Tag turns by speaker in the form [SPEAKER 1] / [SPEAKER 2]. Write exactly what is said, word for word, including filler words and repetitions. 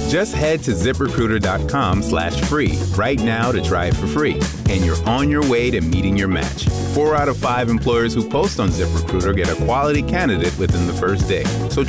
[SPEAKER 1] Just head to ZipRecruiter.com slash free right now to try it for free. And you're on your way to meeting your match. Four out of five employers who post on ZipRecruiter get a quality candidate within the first day. So